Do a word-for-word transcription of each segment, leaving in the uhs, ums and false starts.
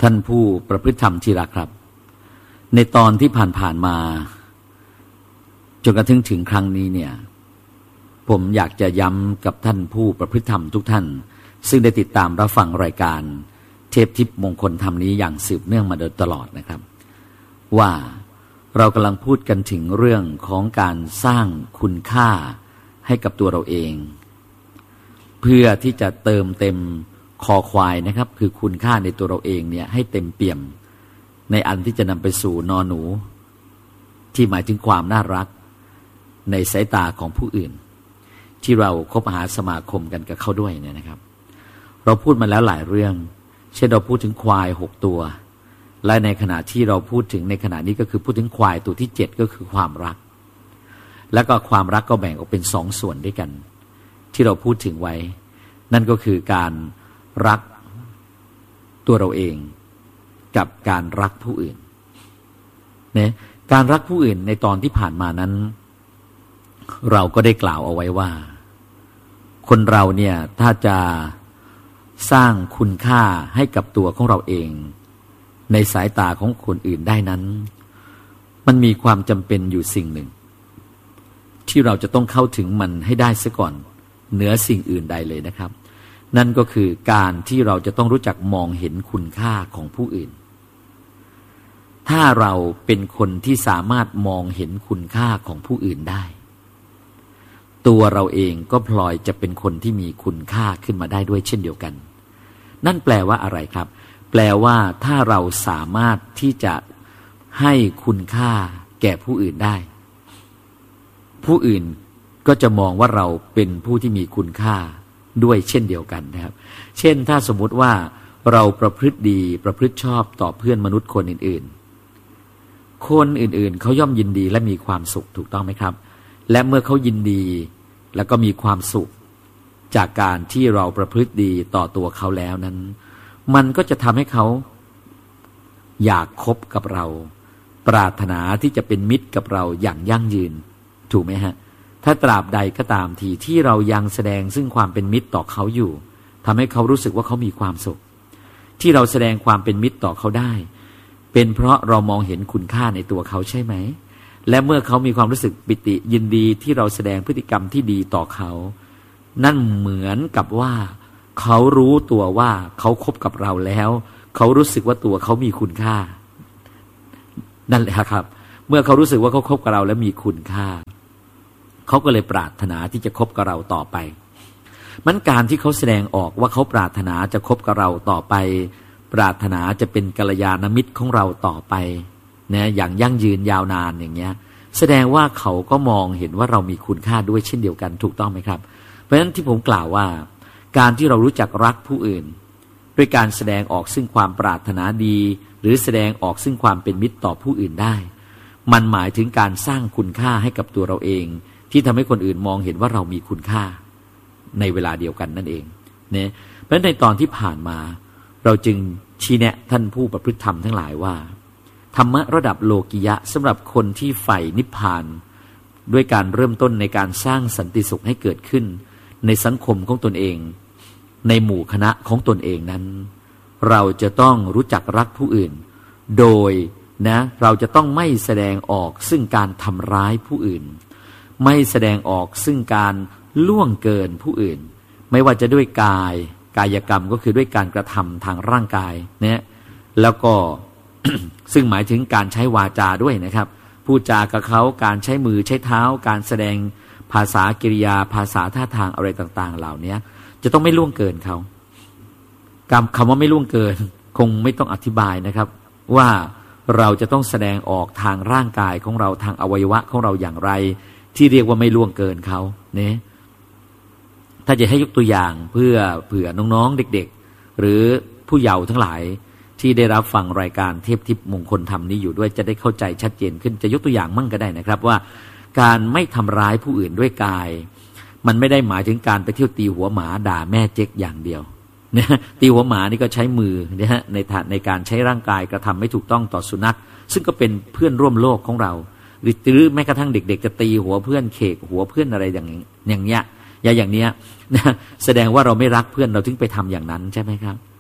ท่านผู้ประพฤติธรรมที่รักครับในตอนที่ผ่านๆมาจนกระทั่งถึงครั้งนี้เนี่ยผมอยากจะย้ำกับท่านผู้ประพฤติธรรมทุกท่านซึ่งได้ติดตามรับฟังรายการเทพทิพย์มงคลธรรมนี้อย่างสืบเนื่องมาโดยตลอดนะครับว่าเรากำลังพูดกันถึงเรื่องของการสร้างคุณค่าให้กับตัวเราเองเพื่อที่จะเติมเต็มคอควายนะครับคือคุณค่าในตัวเราเองเนี่ยให้เต็มเปี่ยมในอันที่จะนำไปสู่นอหนูที่หมายถึงความน่ารักในสายตาของผู้อื่นที่เราคบหาสมาคมกันกับเขาด้วยเนี่ยนะครับเราพูดมาแล้วหลายเรื่องเช่นเราพูดถึงควายหกตัวและในขณะที่เราพูดถึงในขณะนี้ก็คือพูดถึงควายตัวที่เจ็ดก็คือความรักแล้วก็ความรักก็แบ่งออกเป็นสองส่วนด้วยกันที่เราพูดถึงไว้นั่นก็คือการรักตัวเราเองกับการรักผู้อื่นเนี่ยการรักผู้อื่นในตอนที่ผ่านมานั้นเราก็ได้กล่าวเอาไว้ว่าคนเราเนี่ยถ้าจะสร้างคุณค่าให้กับตัวของเราเองในสายตาของคนอื่นได้นั้นมันมีความจำเป็นอยู่สิ่งหนึ่งที่เราจะต้องเข้าถึงมันให้ได้ซะก่อนเหนือสิ่งอื่นใดเลยนะครับนั่นก็คือการที่เราจะต้องรู้จักมองเห็นคุณค่าของผู้อื่นถ้าเราเป็นคนที่สามารถมองเห็นคุณค่าของผู้อื่นได้ตัวเราเองก็พลอยจะเป็นคนที่มีคุณค่าขึ้นมาได้ด้วยเช่นเดียวกันนั่นแปลว่าอะไรครับแปลว่าถ้าเราสามารถที่จะให้คุณค่าแก่ผู้อื่นได้ผู้อื่นก็จะมองว่าเราเป็นผู้ที่มีคุณค่าด้วยเช่นเดียวกันนะครับเช่นถ้าสมมุติว่าเราประพฤติดีประพฤติชอบต่อเพื่อนมนุษย์คนอื่นๆคนอื่นๆเขาย่อมยินดีและมีความสุขถูกต้องไหมครับและเมื่อเขายินดีแล้วก็มีความสุขจากการที่เราประพฤติดีต่อตัวเขาแล้วนั้นมันก็จะทำให้เขาอยากคบกับเราปรารถนาที่จะเป็นมิตรกับเราอย่างยั่งยืนถูกไหมฮะถ้าตราบใดก็ตามทีที่เรายังแสดงซึ่งความเป็นมิตรต่อเขาอยู่ทำให้เขารู้สึกว่าเขามีความสุขที่เราแสดงความเป็นมิตรต่อเขาได้เป็นเพราะเรามองเห็นคุณค่าในตัวเขาใช่ไหมและเมื่อเขามีความรู้สึกปิติยินดีที่เราแสดงพฤติกรรมที่ดีต่อเขานั่นเหมือนกับว่าเขารู้ตัวว่าเขาคบกับเราแล้วเขารู้สึกว่าตัวเขามีคุณค่านั่นแหละครับเมื่อเขารู้สึกว่าเขาคบกับเราและมีคุณค่าเขาก็เลยปรารถนาที่จะคบกับเราต่อไปมันการที่เขาแสดงออกว่าเขาปรารถนาจะคบกับเราต่อไปปรารถนาจะเป็นกัลยาณมิตรของเราต่อไปนะอย่างยั่งยืนยาวนานอย่างเงี้ยแสดงว่าเขาก็มองเห็นว่าเรามีคุณค่าด้วยเช่นเดียวกันถูกต้องไหมครับเพราะฉะนั้นที่ผมกล่าวว่าการที่เรารู้จักรักผู้อื่นด้วยการแสดงออกซึ่งความปรารถนาดีหรือแสดงออกซึ่งความเป็นมิตรต่อผู้อื่นได้มันหมายถึงการสร้างคุณค่าให้กับตัวเราเองที่ทำให้คนอื่นมองเห็นว่าเรามีคุณค่าในเวลาเดียวกันนั่นเองเนี่ยเพราะฉะนั้นในตอนที่ผ่านมาเราจึงชี้แนะท่านผู้ประพฤติธรรมทั้งหลายว่าธรรมะระดับโลกิยะสำหรับคนที่ใฝ่นิพพานด้วยการเริ่มต้นในการสร้างสันติสุขให้เกิดขึ้นในสังคมของตนเองในหมู่คณะของตนเองนั้นเราจะต้องรู้จักรักผู้อื่นโดยนะเราจะต้องไม่แสดงออกซึ่งการทำร้ายผู้อื่นไม่แสดงออกซึ่งการล่วงเกินผู้อื่นไม่ว่าจะด้วยกายกายกรรมก็คือด้วยการกระทำทางร่างกายเนี่ยแล้วก็ ซึ่งหมายถึงการใช้วาจาด้วยนะครับพูดจากับเขาการใช้มือใช้เท้าการแสดงภาษากิริยาภาษาท่าทางอะไรต่างๆเหล่านี้จะต้องไม่ล่วงเกินเขาคำว่าไม่ล่วงเกินคงไม่ต้องอธิบายนะครับว่าเราจะต้องแสดงออกทางร่างกายของเราทางอวัยวะของเราอย่างไรที่เรียกว่าไม่ล่วงเกินเขาเนี่ยถ้าจะให้ยกตัวอย่างเพื่อเผื่อน้องๆเด็กๆหรือผู้เยาว์ทั้งหลายที่ได้รับฟังรายการเทพทิพย์มงคลธรรมนี้อยู่ด้วยจะได้เข้าใจชัดเจนขึ้นจะยกตัวอย่างมั่งก็ได้นะครับว่าการไม่ทำร้ายผู้อื่นด้วยกายมันไม่ได้หมายถึงการไปเที่ยวตีหัวหมาด่าแม่เจ๊กอย่างเดียวนะตีหัวหมานี่ก็ใช้มือนะฮะในในการใช้ร่างกายกระทำไม่ถูกต้องต่อสุนัขซึ่งก็เป็นเพื่อนร่วมโลกของเราหรือแม้กระทั่งเด็กๆจะตีหัวเพื่อนเขกหัวเพื่อนอะไรอย่างอย่างเงี้ยอย่าอย่างเนี้ยนะแสดงว่าเราไม่รักเพื่อนเราถึงไปทำอย่างนั้นใช่ไหมครับ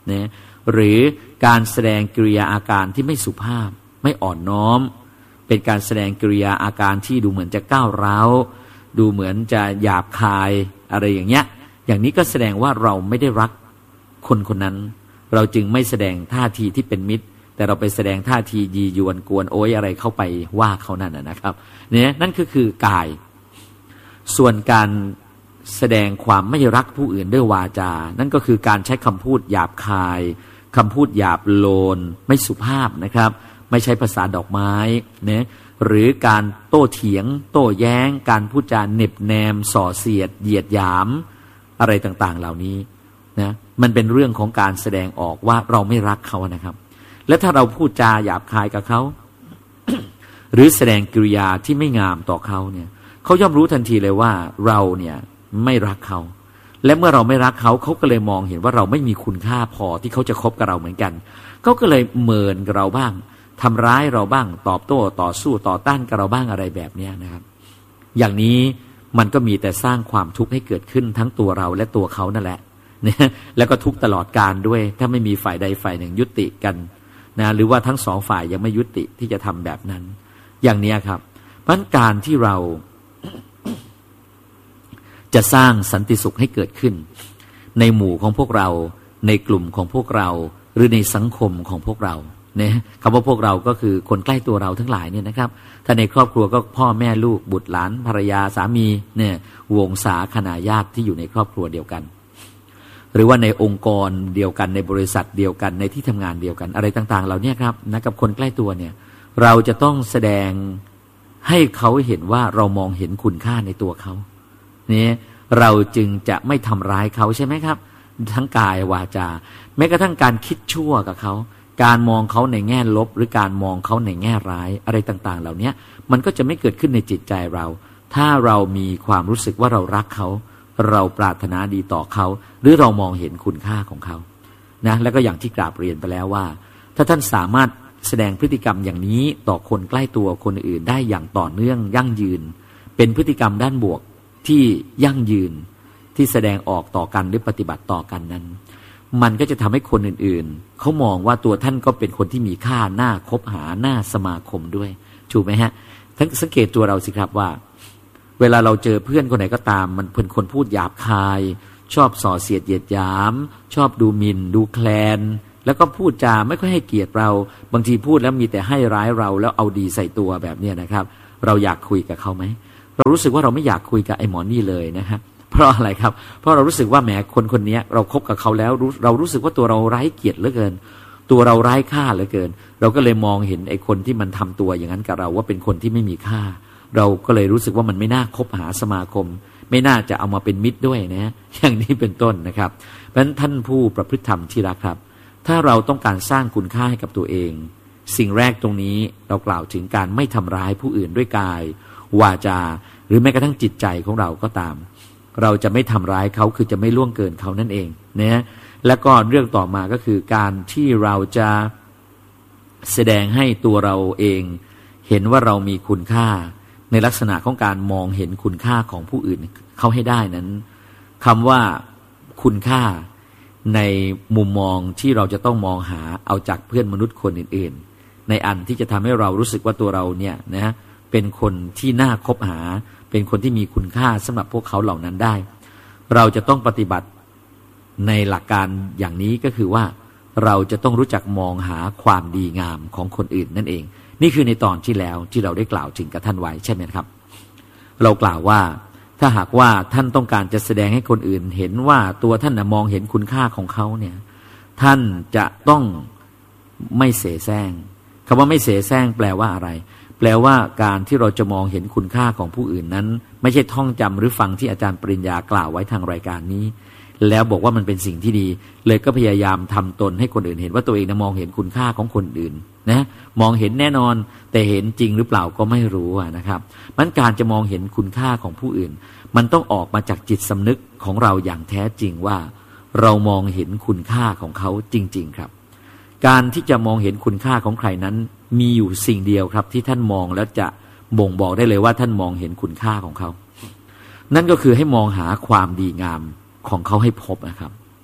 นะหรือการแสดงกิริยาอาการที่ไม่สุภาพไม่อ่อนน้อมเป็นการแสดงกิริยาอาการที่ดูเหมือนจะก้าวร้าวดูเหมือนจะหยาบคายอะไรอย่างเงี้ยอย่างนี้ก็แสดงว่าเราไม่ได้รักคนคนนั้นเราจึงไม่แสดงท่าทีที่เป็นมิตรแต่เราไปแสดงท่าทียียวนกวนโอยอะไรเข้าไปว่าเขานั่นนะครับเนี่ยนั่นก็คือกายส่วนการแสดงความไม่รักผู้อื่นด้วยวาจานั่นก็คือการใช้คำพูดหยาบคายคำพูดหยาบโลนไม่สุภาพนะครับไม่ใช้ภาษาดอกไม้เนี่ยหรือการโต้เถียงโต้แย้งการพูดจาเหน็บแนมส่อเสียดเหยียดหยามอะไรต่างๆเหล่านี้นะมันเป็นเรื่องของการแสดงออกว่าเราไม่รักเขานะครับและถ้าเราพูดจาหยาบคายกับเขา หรือแสดงกิริยาที่ไม่งามต่อเขาเนี่ยเขาย่อมรู้ทันทีเลยว่าเราเนี่ยไม่รักเขาและเมื่อเราไม่รักเขาเขาก็เลยมองเห็นว่าเราไม่มีคุณค่าพอที่เขาจะคบกับเราเหมือนกันเขาก็เลยเมินกับเราบ้างทำร้ายเราบ้างตอบโต้ต่อสู้ต่อต้านกับเราบ้างอะไรแบบนี้นะครับอย่างนี้มันก็มีแต่สร้างความทุกข์ให้เกิดขึ้นทั้งตัวเราและตัวเขานั่นแหละนะแล้วก็ทุกข์ตลอดกาลด้วยถ้าไม่มีฝ่ายใดฝ่ายหนึ่งยุติกันนะหรือว่าทั้งสองฝ่ายยังไม่ยุติที่จะทำแบบนั้นอย่างนี้ครับเพราะการที่เรา จะสร้างสันติสุขให้เกิดขึ้นในหมู่ของพวกเราในกลุ่มของพวกเราหรือในสังคมของพวกเราเนี่ยคำว่าพวกเราก็คือคนใกล้ตัวเราทั้งหลายเนี่ยนะครับถ้าในครอบครัวก็พ่อแม่ลูกบุตรหลานภรรยาสามีเนี่ยวงศาคณาญาติที่อยู่ในครอบครัวเดียวกันหรือว่าในองค์กรเดียวกันในบริษัทเดียวกันในที่ทำงานเดียวกันอะไรต่างๆเหล่านี้ครับนะกับคนใกล้ตัวเนี่ยเราจะต้องแสดงให้เขาเห็นว่าเรามองเห็นคุณค่าในตัวเขาเนี่ยเราจึงจะไม่ทำร้ายเขาใช่ไหมครับทั้งกายวาจาแม้กระทั่งการคิดชั่วกับเขาการมองเขาในแง่ลบหรือการมองเขาในแง่ร้ายอะไรต่างๆเหล่านี้มันก็จะไม่เกิดขึ้นในจิตใจเราถ้าเรามีความรู้สึกว่าเรารักเขาเราปรารถนาดีต่อเขาหรือเรามองเห็นคุณค่าของเขานะแล้วก็อย่างที่กราบเรียนไปแล้วว่าถ้าท่านสามารถแสดงพฤติกรรมอย่างนี้ต่อคนใกล้ตัวคนอื่นได้อย่างต่อเนื่องยั่งยืนเป็นพฤติกรรมด้านบวกที่ยั่งยืนที่แสดงออกต่อกันหรือปฏิบัติต่อกันนั้นมันก็จะทำให้คนอื่นๆเขามองว่าตัวท่านก็เป็นคนที่มีค่าน่าคบหาน่าสมาคมด้วยถูกไหมฮะทั้งสังเกตตัวเราสิครับว่าเวลาเราเจอเพื่อนคนไหนก็ตามมันเป็นคนพูดหยาบคายชอบส่อเสียดเหยียดหยามชอบดูหมิ่นดูแคลนแล้วก็พูดจาไม่ค่อยให้เกียรติเราบางทีพูดแล้วมีแต่ให้ร้ายเราแล้วเอาดีใส่ตัวแบบนี้นะครับเราอยากคุยกับเขาไหมเรารู้สึกว่าเราไม่อยากคุยกับไอ้หมอนี่เลยนะครับเพราะอะไรครับเพราะเรารู้สึกว่าแหมคนคนนี้เราคบกับเขาแล้วเรารู้สึกว่าตัวเราไร้เกียรติเหลือเกินตัวเราไร้ค่าเหลือเกินเราก็เลยมองเห็นไอ้คนที่มันทำตัวอย่างนั้นกับเราว่าเป็นคนที่ไม่มีค่าเราก็เลยรู้สึกว่ามันไม่น่าคบหาสมาคมไม่น่าจะเอามาเป็นมิตรด้วยนะอย่างนี้เป็นต้นนะครับเพราะฉะนั้นท่านผู้ประพฤติธรรมที่รักครับถ้าเราต้องการสร้างคุณค่าให้กับตัวเองสิ่งแรกตรงนี้เรากล่าวถึงการไม่ทำร้ายผู้อื่นด้วยกายวาจาหรือแม้กระทั่งจิตใจของเราก็ตามเราจะไม่ทำร้ายเขาคือจะไม่ล่วงเกินเขานั่นเองนะแล้วก็เรื่องต่อมาก็คือการที่เราจะแสดงให้ตัวเราเองเห็นว่าเรามีคุณค่าในลักษณะของการมองเห็นคุณค่าของผู้อื่นเขาให้ได้นั้นคำว่าคุณค่าในมุมมองที่เราจะต้องมองหาเอาจากเพื่อนมนุษย์คนอื่นๆในอันที่จะทำให้เรารู้สึกว่าตัวเราเนี่ยนะเป็นคนที่น่าคบหาเป็นคนที่มีคุณค่าสำหรับพวกเขาเหล่านั้นได้เราจะต้องปฏิบัติในหลักการอย่างนี้ก็คือว่าเราจะต้องรู้จักมองหาความดีงามของคนอื่นนั่นเองนี่คือในตอนที่แล้วที่เราได้กล่าวถึงกับท่านไว้ใช่ไหมครับเรากล่าวว่าถ้าหากว่าท่านต้องการจะแสดงให้คนอื่นเห็นว่าตัวท่านมองเห็นคุณค่าของเขาเนี่ยท่านจะต้องไม่เสแสร้งคำว่าไม่เสแสร้งแปลว่าอะไรแปลว่าการที่เราจะมองเห็นคุณค่าของผู้อื่นนั้นไม่ใช่ท่องจำหรือฟังที่อาจารย์ปริญญากล่าวไว้ทางรายการนี้แล้วบอกว่ามันเป็นสิ่งที่ดีเลยก็พยายามทำตนให้คนอื่นเห็นว่าตัวเองนะมองเห็นคุณค่าของคนอื่นนะมองเห็นแน่นอนแต่เห็นจริงหรือเปล่าก็ไม่รู้นะครับมันการจะมองเห็นคุณค่าของผู้อื่นมันต้องออกมาจากจิตสำนึกของเราอย่างแท้จริงว่าเรามองเห็นคุณค่าของเขาจริงๆครับการที่จะมองเห็นคุณค่าของใครนั้นมีอยู่สิ่งเดียวครับที่ท่านมองแล้วจะบ่งบอกได้เลยว่าท่านมองเห็นคุณค่าของเขานั่นก็คือให้มองหาความดีงามของเขาให้พบนะครับ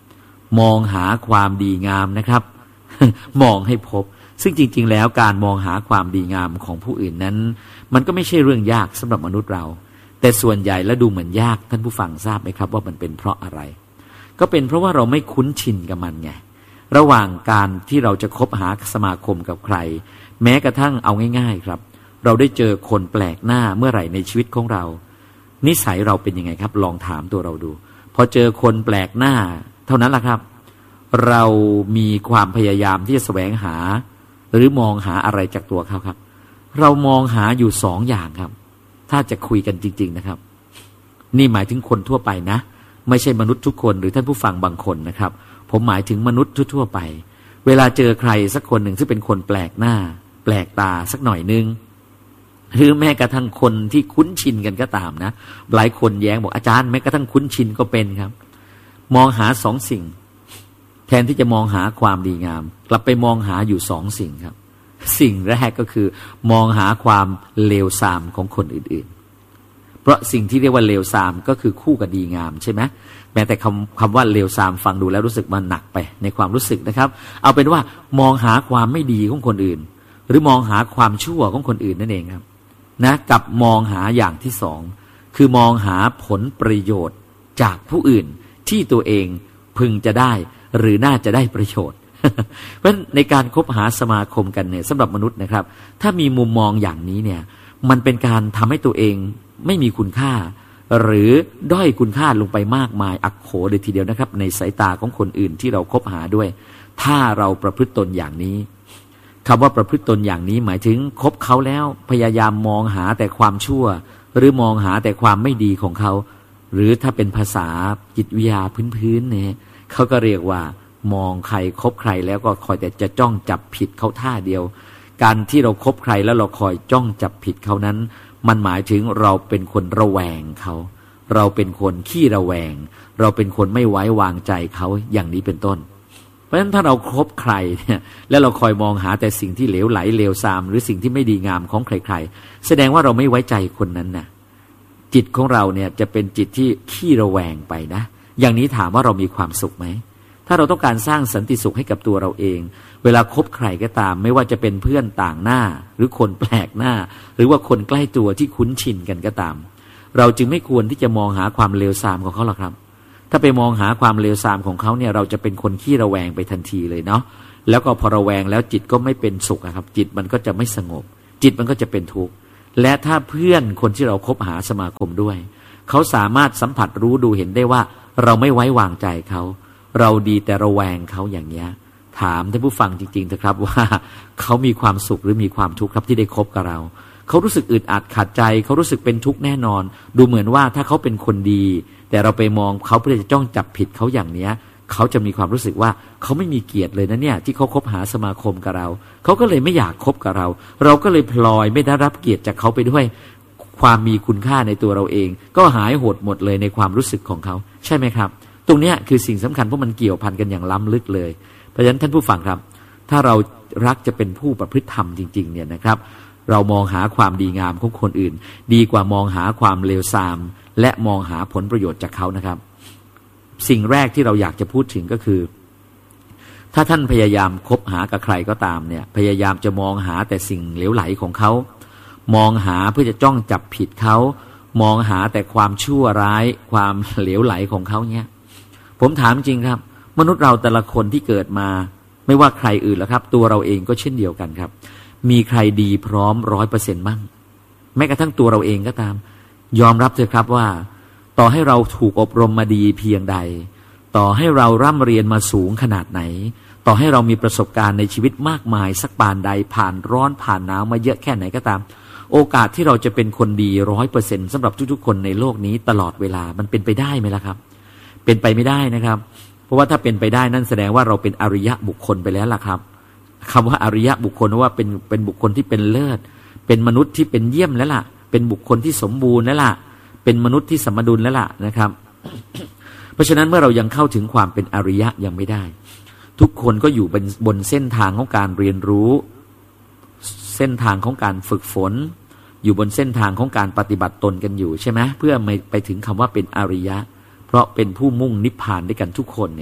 มองหาความดีงามนะครับ มองให้พบซึ่งจริงๆแล้วการมองหาความดีงามของผู้อื่นนั้นมันก็ไม่ใช่เรื่องยากสำหรับมนุษย์เราแต่ส่วนใหญ่แล้วดูเหมือนยากท่านผู้ฟังทราบไหมครับว่ามันเป็นเพราะอะไรก็เป็นเพราะว่าเราไม่คุ้นชินกับมันไงระหว่างการที่เราจะคบหาสมาคมกับใครแม้กระทั่งเอาง่ายๆครับเราได้เจอคนแปลกหน้าเมื่อไหร่ในชีวิตของเรานิสัยเราเป็นยังไงครับลองถามตัวเราดูพอเจอคนแปลกหน้าเท่านั้นแหละครับเรามีความพยายามที่จะแสวงหาหรือมองหาอะไรจากตัวเขาครับเรามองหาอยู่สองอย่างครับถ้าจะคุยกันจริงๆนะครับนี่หมายถึงคนทั่วไปนะไม่ใช่มนุษย์ทุกคนหรือท่านผู้ฟังบางคนนะครับผมหมายถึงมนุษย์ทั่วๆไปเวลาเจอใครสักคนหนึ่งซึ่งเป็นคนแปลกหน้าแปลกตาสักหน่อยนึงหรือแม้กระทั่งคนที่คุ้นชินกันก็ตามนะหลายคนแย้งบอกอาจารย์แม้กระทั่งคุ้นชินก็เป็นครับมองหาสองสิ่งแทนที่จะมองหาความดีงามกลับไปมองหาอยู่สองสิ่งครับสิ่งแรกก็คือมองหาความเลวทรามของคนอื่นๆเพราะสิ่งที่เรียกว่าเลวทรามก็คือคู่กับดีงามใช่ไหมแม้แต่คำคำว่าเลวทรามฟังดูแล้วรู้สึกมันหนักไปในความรู้สึกนะครับเอาเป็นว่ามองหาความไม่ดีของคนอื่นหรือมองหาความชั่วของคนอื่นนั่นเองครับนะกับมองหาอย่างที่สองคือมองหาผลประโยชน์จากผู้อื่นที่ตัวเองพึงจะได้หรือน่าจะได้ประโยชน์ เพราะในการคบหาสมาคมกันเนี่ยสำหรับมนุษย์นะครับถ้ามีมุมมองอย่างนี้เนี่ยมันเป็นการทำให้ตัวเองไม่มีคุณค่าหรือด้อยคุณค่าลงไปมากมายอักโขเลยทีเดียวนะครับในสายตาของคนอื่นที่เราคบหาด้วยถ้าเราประพฤติตนอย่างนี้คำว่าประพฤติตนอย่างนี้หมายถึงคบเขาแล้วพยายามมองหาแต่ความชั่วหรือมองหาแต่ความไม่ดีของเขาหรือถ้าเป็นภาษาจิตวิทยาพื้นๆเนี่ยเขาก็เรียกว่ามองใครคบใครแล้วก็คอยแต่จะจ้องจับผิดเขาท่าเดียวการที่เราคบใครแล้วเราคอยจ้องจับผิดเขานั้นมันหมายถึงเราเป็นคนระแวงเขาเราเป็นคนขี้ระแวงเราเป็นคนไม่ไว้วางใจเขาอย่างนี้เป็นต้นเพราะฉะนั้นถ้าเราคบใครเนี่ยแล้วเราคอยมองหาแต่สิ่งที่เหลวไหลเลวทรามหรือสิ่งที่ไม่ดีงามของใครๆแสดงว่าเราไม่ไว้ใจคนนั้นนะจิตของเราเนี่ยจะเป็นจิตที่ขี้ระแวงไปนะอย่างนี้ถามว่าเรามีความสุขไหมถ้าเราต้องการสร้างสันติสุขให้กับตัวเราเองเวลาคบใครก็ตามไม่ว่าจะเป็นเพื่อนต่างหน้าหรือคนแปลกหน้าหรือว่าคนใกล้ตัวที่คุ้นชินกันก็ตามเราจึงไม่ควรที่จะมองหาความเลวทรามของเขาหรอกครับถ้าไปมองหาความเลวทรามของเขาเนี่ยเราจะเป็นคนขี้ระแวงไปทันทีเลยเนาะแล้วก็พอระแวงแล้วจิตก็ไม่เป็นสุขครับจิตมันก็จะไม่สงบจิตมันก็จะเป็นทุกข์และถ้าเพื่อนคนที่เราคบหาสมาคมด้วยเขาสามารถสัมผัสรู้ดูเห็นได้ว่าเราไม่ไว้วางใจเขาเราดีแต่ระแวงเขาอย่างเนี้ยถามท่านผู้ฟังจริงๆเถอะครับว่าเขามีความสุขหรือมีความทุกข์ครับที่ได้คบกับเราเขารู้สึกอึดอัดขัดใจเขารู้สึกเป็นทุกข์แน่นอนดูเหมือนว่าถ้าเขาเป็นคนดีแต่เราไปมองเขาเพื่อจะจ้องจับผิดเขาอย่างเนี้ยเขาจะมีความรู้สึกว่าเขาไม่มีเกียรติเลยนะเนี่ยที่เขาคบหาสมาคมกับเราเขาก็เลยไม่อยากคบกับเราเราก็เลยพลอยไม่ได้รับเกียรติจากเขาไปด้วยความมีคุณค่าในตัวเราเองก็หายหดหมดเลยในความรู้สึกของเขาใช่ไหมครับตรงนี้คือสิ่งสำคัญเพราะมันเกี่ยวพันกันอย่างล้ำลึกเลยเพราะฉะนั้นท่านผู้ฟังครับถ้าเรารักจะเป็นผู้ประพฤติธรรมจริงๆเนี่ยนะครับเรามองหาความดีงามของคนอื่นดีกว่ามองหาความเลวทรามและมองหาผลประโยชน์จากเขานะครับสิ่งแรกที่เราอยากจะพูดถึงก็คือถ้าท่านพยายามคบหากับใครก็ตามเนี่ยพยายามจะมองหาแต่สิ่งเหลวไหลของเขามองหาเพื่อจะจ้องจับผิดเขามองหาแต่ความชั่วร้ายความเหลวไหลของเขาเนี่ยผมถามจริงครับมนุษย์เราแต่ละคนที่เกิดมาไม่ว่าใครอื่นแล้วครับตัวเราเองก็เช่นเดียวกันครับมีใครดีพร้อมร้อยเปอร์เซ็นต์บ้างแม้กระทั่งตัวเราเองก็ตามยอมรับเถอะครับว่าต่อให้เราถูกอบรมมาดีเพียงใดต่อให้เราร่ำเรียนมาสูงขนาดไหนต่อให้เรามีประสบการณ์ในชีวิตมากมายสักปานใดผ่านร้อนผ่านหนาวมาเยอะแค่ไหนก็ตามโอกาสที่เราจะเป็นคนดีร้อยเปอร์เซ็นต์สำหรับทุกๆคนในโลกนี้ตลอดเวลามันเป็นไปได้ไหมล่ะครับเป็นไปไม่ได้นะครับเพราะว่าถ้าเป็นไปได้นั่นแสดงว่าเราเป็นอริยะบุคคลไปแล้วล่ะครับคำว่าอริยะบุคคลว่าเป็นเป็นบุคคลที่เป็นเลิศเป็นมนุษย์ที่เป็นเยี่ยมแล้วล่ะเป็นบุคคลที่สมบูรณ์แล้วล่ะเป็นมนุษย์ที่สมดุลแล้วล่ะนะครับ เพราะฉะนั้นเมื่อเรายังเข้าถึงความเป็นอริยะยังไม่ได้ทุกคนก็อยู่บนบนเส้นทางของการเรียนรู้เส้นทางของการฝึกฝนอยู่บนเส้นทางของการปฏิบัติตนกันอยู่ใช่ไหมเพื่อไม่ไปถึงคำว่าเป็นอริยะเพราะเป็นผู้มุ่งนิพพานด้วยกันทุกคนเนี่ย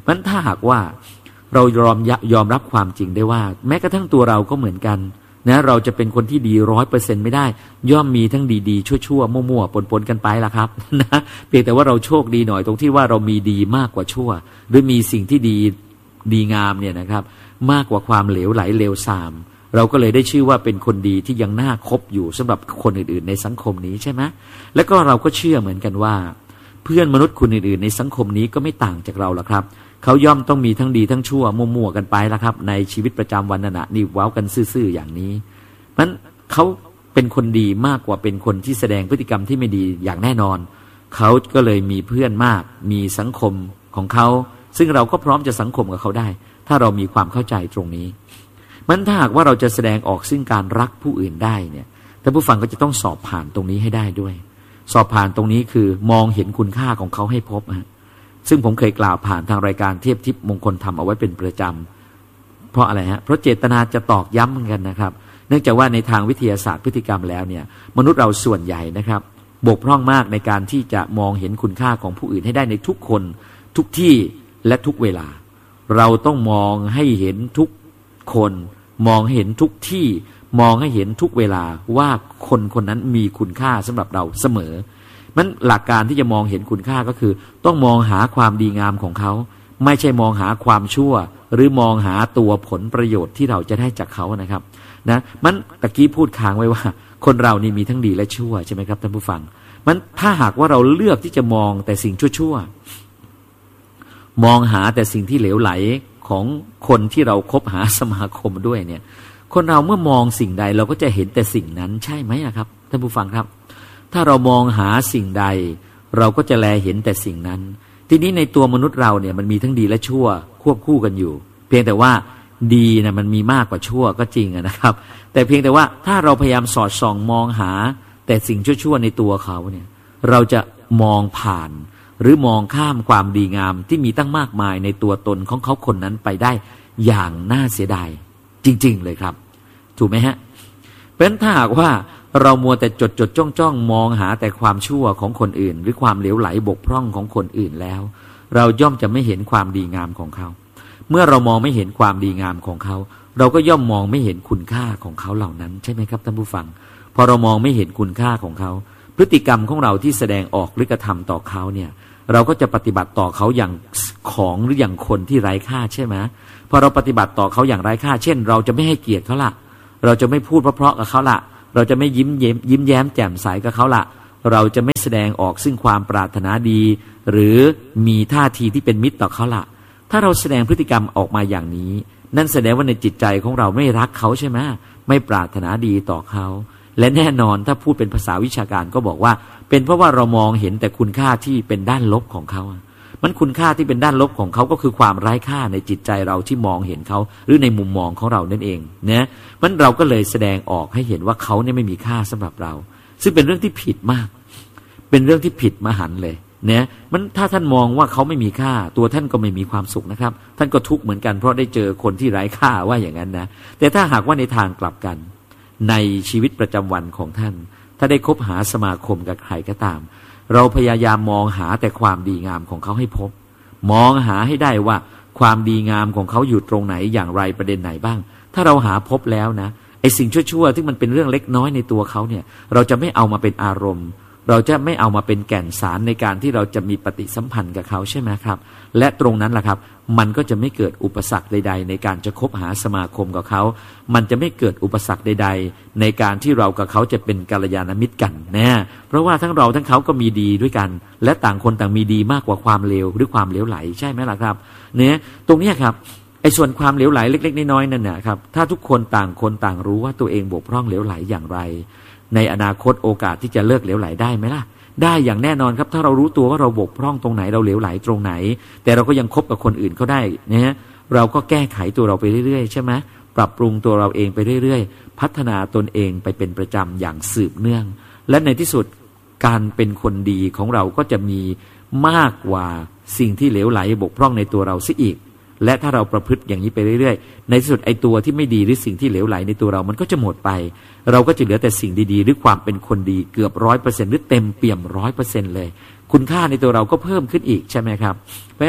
มันถ้าหากว่าเรายอมยอมรับความจริงได้ว่าแม้กระทั่งตัวเราก็เหมือนกันนะเราจะเป็นคนที่ดีร้อยเปอร์เซ็นต์ไม่ได้ย่อมมีทั้งดีๆชั่วๆมั่วๆปนๆกันไปล่ะครับนะเพียงแต่ว่าเราโชคดีหน่อยตรงที่ว่าเรามีดีมากกว่าชั่วหรือมีสิ่งที่ดีดีงามเนี่ยนะครับมากกว่าความเหลวไหลเลวทรามเราก็เลยได้ชื่อว่าเป็นคนดีที่ยังน่าคบอยู่สำหรับคนอื่นๆในสังคมนี้ใช่ไหมแล้วก็เราก็เชื่อเหมือนกันว่าเพื่อนมนุษย์คนอื่นๆในสังคมนี้ก็ไม่ต่างจากเราล่ะครับเขาย่อมต้องมีทั้งดีทั้งชั่วมั่วๆกันไปละครับในชีวิตประจำวันน่ะนี่ว้าวกันซื่อๆอย่างนี้มันเขาเป็นคนดีมากกว่าเป็นคนที่แสดงพฤติกรรมที่ไม่ดีอย่างแน่นอนเขาก็เลยมีเพื่อนมากมีสังคมของเขาซึ่งเราก็พร้อมจะสังคมกับเขาได้ถ้าเรามีความเข้าใจตรงนี้มันถ้าหากว่าเราจะแสดงออกซึ่งการรักผู้อื่นได้เนี่ยท่านผู้ฟังก็จะต้องสอบผ่านตรงนี้ให้ได้ด้วยสอบผ่านตรงนี้คือมองเห็นคุณค่าของเขาให้พบฮะซึ่งผมเคยกล่าวผ่านทางรายการเทียบทิพย์มงคลธรรมเอาไว้เป็นประจำเพราะอะไรฮะเพราะเจตนาจะตอกย้ำกันนะครับเนื่องจากว่าในทางวิทยาศาสตร์พฤติกรรมแล้วเนี่ยมนุษย์เราส่วนใหญ่นะครับบกพร่องมากในการที่จะมองเห็นคุณค่าของผู้อื่นให้ได้ในทุกคนทุกที่และทุกเวลาเราต้องมองให้เห็นทุกคนมองให้เห็นทุกที่มองให้เห็นทุกเวลาว่าคนคนนั้นมีคุณค่าสำหรับเราเสมอมันหลักการที่จะมองเห็นคุณค่าก็คือต้องมองหาความดีงามของเขาไม่ใช่มองหาความชั่วหรือมองหาตัวผลประโยชน์ที่เราจะได้จากเขานะครับนะมันตะกี้พูดค้างไว้ว่าคนเรานี่มีทั้งดีและชั่วใช่ไหมครับท่านผู้ฟังมันถ้าหากว่าเราเลือกที่จะมองแต่สิ่งชั่วๆมองหาแต่สิ่งที่เหลวไหลของคนที่เราคบหาสมาคมด้วยเนี่ยคนเราเมื่อมองสิ่งใดเราก็จะเห็นแต่สิ่งนั้นใช่ไหมครับท่านผู้ฟังครับถ้าเรามองหาสิ่งใดเราก็จะแลเห็นแต่สิ่งนั้นทีนี้ในตัวมนุษย์เราเนี่ยมันมีทั้งดีและชั่วควบคู่กันอยู่เพียงแต่ว่าดีนะมันมีมากกว่าชั่วก็จริงนะครับแต่เพียงแต่ว่าถ้าเราพยายามสอดส่องมองหาแต่สิ่งชั่วๆในตัวเขาเนี่ยเราจะมองผ่านหรือมองข้ามความดีงามที่มีตั้งมากมายในตัวตนของเขาคนนั้นไปได้อย่างน่าเสียดายจริงๆเลยครับถูกไหมฮะเพราะฉะนั้นถ้าหากว่าเรามัวแต่จดจดจ้องจ้องมองหาแต่ความชั่วของคนอื่นหรือความเหลวไหลบกพร่องของคนอื่นแล้วเราย่อมจะไม่เห็นความดีงามของเขาเมื่อเรามองไม่เห็นความดีงามของเขาเราก็ย่อมมองไม่เห็นคุณค่าของเขาเหล่านั้นใช่ไหมครับท่านผู้ฟังพอเรามองไม่เห็นคุณค่าของเขาพฤติกรรมของเราที่แสดงออกหรือกระทำต่อเขาเนี่ยเราก็จะปฏิบัติต่อเขาอย่างของหรืออย่างคนที่ไร้ค่าใช่ไหมพอเราปฏิบัติต่อเขาอย่างไร้ค่าเช่นเราจะไม่ให้เกียรติเขาละเราจะไม่พูดเพราะๆกับเขาละเราจะไม่ยิ้มเย้มยิ้มแย้มแจ่มใสกับเขาละเราจะไม่แสดงออกซึ่งความปรารถนาดีหรือมีท่าทีที่เป็นมิตรต่อเขาละถ้าเราแสดงพฤติกรรมออกมาอย่างนี้นั่นแสดงว่าในจิตใจของเราไม่รักเขาใช่ไหมไม่ปรารถนาดีต่อเขาและแน่นอนถ้าพูดเป็นภาษาวิชาการก็บอกว่าเป็นเพราะว่าเรามองเห็นแต่คุณค่าที่เป็นด้านลบของเขามันคุณค่าที่เป็นด้านลบของเขาก็คือความไร้ค่าในจิตใจเราที่มองเห็นเขาหรือในมุมมองของเรานั่นเองนะมันเราก็เลยแสดงออกให้เห็นว่าเขาเนี่ยไม่มีค่าสำหรับเราซึ่งเป็นเรื่องที่ผิดมากเป็นเรื่องที่ผิดมหันต์เลยเนี่ยมันถ้าท่านมองว่าเขาไม่มีค่าตัวท่านก็ไม่มีความสุขนะครับท่านก็ทุกข์เหมือนกันเพราะได้เจอคนที่ไร้ค่าว่าอย่างนั้นนะแต่ถ้าหากว่าในทางกลับกันในชีวิตประจำวันของท่านถ้าได้คบหาสมาคมกับใครก็ตามเราพยายามมองหาแต่ความดีงามของเขาให้พบมองหาให้ได้ว่าความดีงามของเขาอยู่ตรงไหนอย่างไรประเด็นไหนบ้างถ้าเราหาพบแล้วนะไอ้สิ่งชั่วๆที่มันเป็นเรื่องเล็กน้อยในตัวเขาเนี่ยเราจะไม่เอามาเป็นอารมณ์เราจะไม่เอามาเป็นแก่นสารในการที่เราจะมีปฏิสัมพันธ์กับเขาใช่ไหมครับและตรงนั้นแหละครับมันก็จะไม่เกิดอุปสรรคใดๆในการจะคบหาสมาคมกับเขามันจะไม่เกิดอุปสรรคใดๆในการที่เรากับเขาจะเป็นกัลยาณมิตรกันนะเพราะว่าทั้งเราทั้งเขาก็มีดีด้วยกันและต่างคนต่างมีดีมากกว่าความเลวหรือความเหลวไหลใช่ไหมล่ะครับเนี่ยตรงนี้ครับไอ้ส่วนความเหลวไหลเล็กๆน้อยๆนั่นนะครับถ้าทุกคนต่างคนต่างรู้ว่าตัวเองบกพร่องเหลวไหลอย่างไรในอนาคตโอกาสที่จะเลิกเหลวไหลได้ไหมล่ะได้อย่างแน่นอนครับถ้าเรารู้ตัวว่าเราบกพร่องตรงไหนเราเหลวไหลตรงไหนแต่เราก็ยังคบกับคนอื่นเขาได้นะเราก็แก้ไขตัวเราไปเรื่อยๆใช่ไหมปรับปรุงตัวเราเองไปเรื่อยๆพัฒนาตนเองไปเป็นประจำอย่างสืบเนื่องและในที่สุดการเป็นคนดีของเราก็จะมีมากกว่าสิ่งที่เหลวไหลบกพร่องในตัวเราซิอีกและถ้าเราประพฤติอย่างนี้ไปเรื่อยๆในที่สุดไอ้ตัวที่ไม่ดีหรือสิ่งที่เหลวไหลในตัวเรามันก็จะหมดไปเราก็จะเหลือแต่สิ่งดีๆหรือความเป็นคนดีเกือบร้อยเปอร์เซ็นต์หรือเต็มเปี่ยมร้อยเปอร์เซ็นต์เลยคุณค่าในตัวเราก็เพิ่มขึ้นอีกใช่ไหมครับเพราะฉะนั้น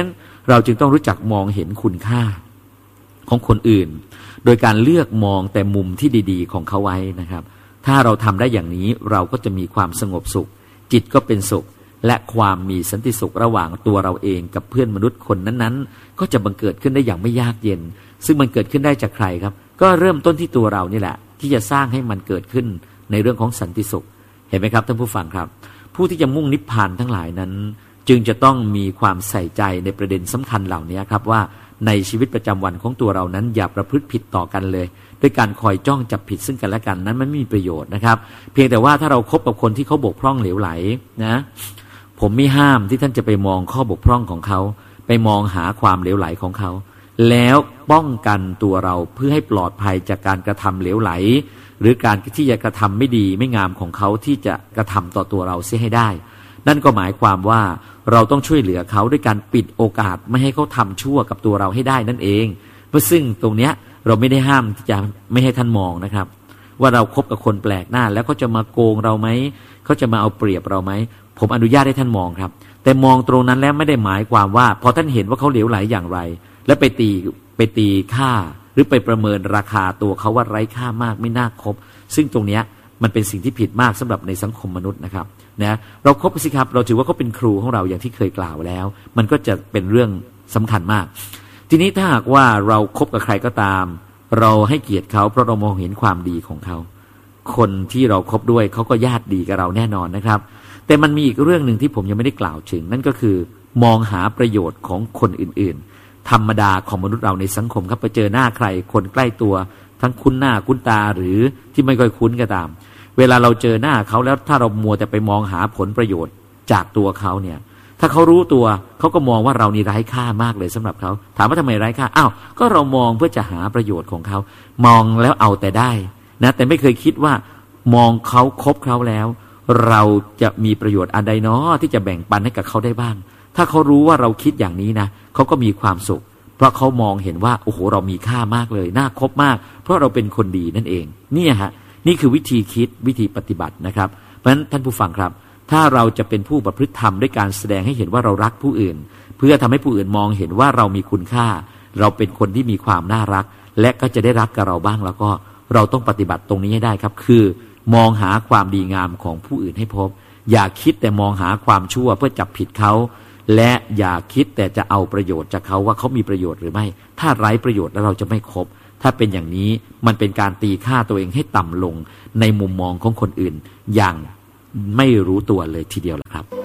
เราจึงต้องรู้จักมองเห็นคุณค่าของคนอื่นโดยการเลือกมองแต่มุมที่ดีๆของเขาไว้นะครับถ้าเราทำได้อย่างนี้เราก็จะมีความสงบสุขจิตก็เป็นสุขและความมีสันติสุขระหว่างตัวเราเองกับเพื่อนมนุษย์คนนั้นๆก็จะบังเกิดขึ้นได้อย่างไม่ยากเย็นซึ่งมันเกิดขึ้นได้จากใครครับก็เริ่มต้นที่ตัวเรานี่แหละที่จะสร้างให้มันเกิดขึ้นในเรื่องของสันติสุขเห็นไหมครับท่านผู้ฟังครับผู้ที่จะมุ่งนิพพานทั้งหลายนั้นจึงจะต้องมีความใส่ใจในประเด็นสำคัญเหล่านี้ครับว่าในชีวิตประจำวันของตัวเรานั้นอย่าประพฤติผิดต่อกันเลยด้วยการคอยจ้องจับผิดซึ่งกันและกันนั้นมันไม่มีประโยชน์นะครับเพียงแต่ว่าถ้าเราคบกับคนที่เขาบกพร่องเหลวไหลนะผมไม่ห้ามที่ท่านจะไปมองข้อบกพร่องของเขาไปมองหาความเหลวไหลของเขาแล้วป้องกันตัวเราเพื่อให้ปลอดภัยจากการกระทำเหลวไหลหรือการที่จะกระทำไม่ดีไม่งามของเขาที่จะกระทำต่อตัวเราเสียให้ได้นั่นก็หมายความว่าเราต้องช่วยเหลือเขาด้วยการปิดโอกาสไม่ให้เขาทำชั่วกับตัวเราให้ได้นั่นเองเพราะซึ่งตรงเนี้ยเราไม่ได้ห้ามที่จะไม่ให้ท่านมองนะครับว่าเราคบกับคนแปลกหน้าแล้วเขาจะมาโกงเราไหมเขาจะมาเอาเปรียบเราไหมผมอนุญาตให้ท่านมองครับแต่มองตรงนั้นแล้วไม่ได้หมายความว่าพอท่านเห็นว่าเขาเหลวไหลอย่างไรแล้วไปตีไปตีค่าหรือไปประเมินราคาตัวเขาว่าไร้ค่ามากไม่น่าคบซึ่งตรงเนี้ยมันเป็นสิ่งที่ผิดมากสำหรับในสังคมมนุษย์นะครับนะเราคบสิครับเราถือว่าเขาเป็นครูของเราอย่างที่เคยกล่าวแล้วมันก็จะเป็นเรื่องสำคัญมากทีนี้ถ้าหากว่าเราคบกับใครก็ตามเราให้เกียรติเขาเพราะเรามองเห็นความดีของเขาคนที่เราคบด้วยเขาก็ญาติดีกับเราแน่นอนนะครับแต่มันมีอีกเรื่องหนึ่งที่ผมยังไม่ได้กล่าวถึงนั่นก็คือมองหาประโยชน์ของคนอื่นๆธรรมดาของมนุษย์เราในสังคมครับไปเจอหน้าใครคนใกล้ตัวทั้งคุ้นหน้าคุ้นตาหรือที่ไม่ค่อยคุ้นก็ตามเวลาเราเจอหน้าเขาแล้วถ้าเรามัวแต่ไปมองหาผลประโยชน์จากตัวเขาเนี่ยถ้าเขารู้ตัวเขาก็มองว่าเรานี่ไร้ค่ามากเลยสำหรับเขาถามว่าทำไมไร้ค่าอ้าวก็เรามองเพื่อจะหาประโยชน์ของเขามองแล้วเอาแต่ได้นะแต่ไม่เคยคิดว่ามองเขาคบเขาแล้วเราจะมีประโยชน์อันใดเนาะที่จะแบ่งปันให้กับเขาได้บ้างถ้าเขารู้ว่าเราคิดอย่างนี้นะเขาก็มีความสุขเพราะเขามองเห็นว่าโอ้โหเรามีค่ามากเลยน่าคบมากเพราะเราเป็นคนดีนั่นเองเนี่ยฮะนี่คือวิธีคิดวิธีปฏิบัตินะครับเพราะฉะนั้นท่านผู้ฟังครับถ้าเราจะเป็นผู้ประพฤติธรรมด้วยการแสดงให้เห็นว่าเรารักผู้อื่นเพื่อทำให้ผู้อื่นมองเห็นว่าเรามีคุณค่าเราเป็นคนที่มีความน่ารักและก็จะได้รักกับเราบ้างแล้วก็เราต้องปฏิบัติตรงนี้ให้ได้ครับคือมองหาความดีงามของผู้อื่นให้พบอย่าคิดแต่มองหาความชั่วเพื่อจับผิดเขาและอย่าคิดแต่จะเอาประโยชน์จากเขาว่าเขามีประโยชน์หรือไม่ถ้าไร้ประโยชน์แล้วเราจะไม่คบถ้าเป็นอย่างนี้มันเป็นการตีค่าตัวเองให้ต่ำลงในมุมมองของคนอื่นอย่างไม่รู้ตัวเลยทีเดียวแหละครับ